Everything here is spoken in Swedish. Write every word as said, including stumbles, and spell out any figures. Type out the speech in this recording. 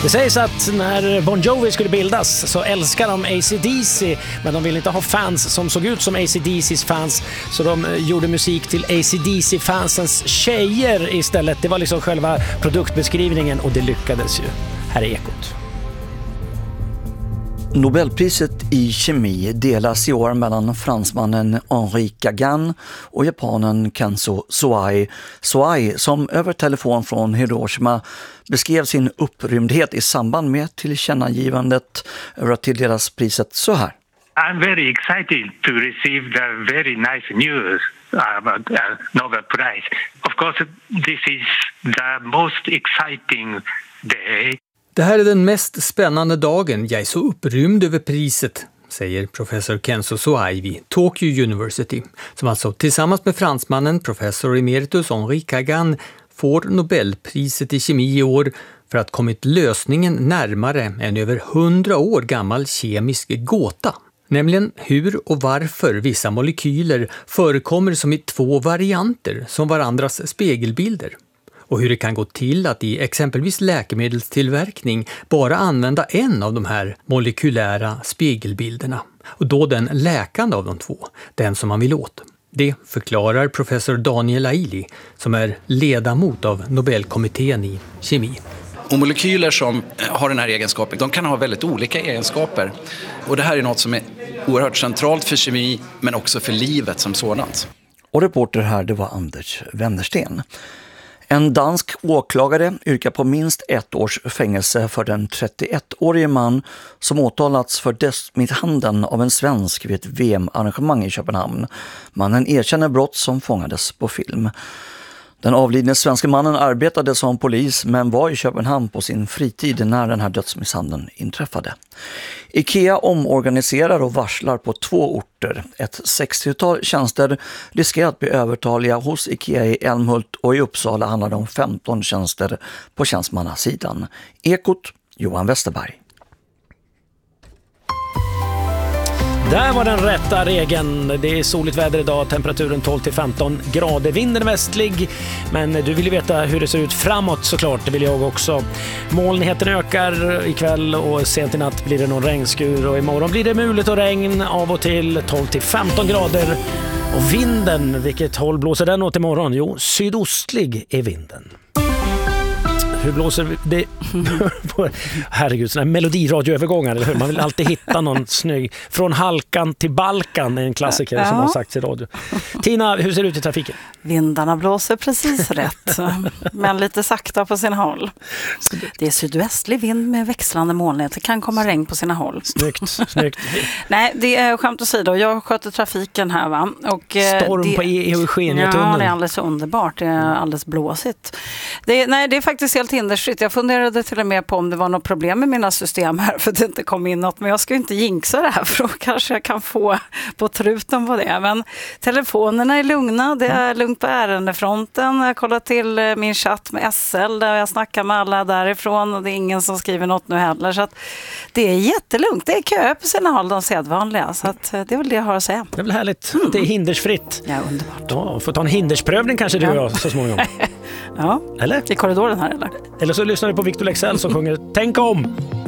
Det sägs att när Bon Jovi skulle bildas så älskar de A C D C, men de ville inte ha fans som såg ut som A C D C:s fans, så de gjorde musik till A C D C-fansens tjejer istället. Det var liksom själva produktbeskrivningen och det lyckades ju. Här är Ekot. Nobelpriset i kemi delas i år mellan fransmannen Henri Gagin och japanen Kenzo Soai. Soai, som över telefon från Hiroshima beskrev sin upprymdhet i samband med tillkännagivandet över att tilldelas priset så här. I'm very excited to receive the very nice news about the Nobel Prize. Of course, this is the most exciting day. Det här är den mest spännande dagen. Jag är så upprymd över priset, säger professor Kenzo Soai vid Tokyo University, som alltså tillsammans med fransmannen professor emeritus Henri Gagin får Nobelpriset i kemi i år för att kommit lösningen närmare en över hundra år gammal kemisk gåta. Nämligen hur och varför vissa molekyler förekommer som i två varianter som varandras spegelbilder. Och hur det kan gå till att i exempelvis läkemedelstillverkning bara använda en av de här molekylära spegelbilderna. Och då den läkande av de två, den som man vill åt. Det förklarar professor Daniel Aili, som är ledamot av Nobelkommittén i kemi. Och molekyler som har den här egenskapen, de kan ha väldigt olika egenskaper. Och det här är något som är oerhört centralt för kemi, men också för livet som sådant. Och reporter här, det var Anders Wennersten. En dansk åklagare yrkar på minst ett års fängelse för den trettioettårige man som åtalats för dödsmisshandeln av en svensk vid ett V M-arrangemang i Köpenhamn. Mannen erkänner brott som fångades på film. Den avlidne svenska mannen arbetade som polis men var i Köpenhamn på sin fritid när den här dödsmisshandeln inträffade. IKEA omorganiserar och varslar på två orter. Ett sextiotal tjänster riskerar att bli övertaliga hos IKEA i Älmhult, och i Uppsala handlar det om femton tjänster på tjänstemannasidan. Ekot, Johan Westerberg. Där var den rätta regeln. Det är soligt väder idag, temperaturen tolv till femton grader, vinden är västlig. Men du vill ju veta hur det ser ut framåt såklart, det vill jag också. Molnigheten ökar ikväll och sent i natt blir det någon regnskur. Och imorgon blir det mulet och regn av och till, tolv till femton grader. Och vinden, vilket håll blåser den åt imorgon? Jo, sydostlig är vinden. Hur blåser det? Herregud, sådana här melodiradioövergångar, eller hur? Man vill alltid hitta någon snygg. Från halkan till Balkan är en klassiker, ja, som har sagts i radio. Tina, hur ser det ut i trafiken? Vindarna blåser precis rätt, men lite sakta på sina håll. Det är sydvästlig vind med växlande molnighet. Det kan komma regn på sina håll. Snyggt, snyggt. Nej, det är skämt åsido. Jag sköter trafiken här, va? Och, storm det, på Eugenietunneln. Ja, det är alldeles underbart. Det är alldeles blåsigt. Det, nej, det är faktiskt helt hindersfritt. Jag funderade till och med på om det var något problem med mina system här för att det inte kom in något. Men jag ska inte jinxa det här, för då kanske jag kan få på truten på det. Men telefonerna är lugna. Det är lugnt på ärendefronten. Jag kollar till min chatt med S L där jag snackar med alla därifrån, och det är ingen som skriver något nu heller. Så att det är jättelugnt. Det är kö på sina håll, de sedvanliga. Så att det är väl det jag har att säga. Det är väl härligt. Mm. Det är hindersfritt. Ja, underbart. Ja, får ta en hindersprövning kanske du och jag så småningom. Ja, eller? I korridoren här eller? Eller så lyssnar du på Victor Lexell som sjunger Tänk om!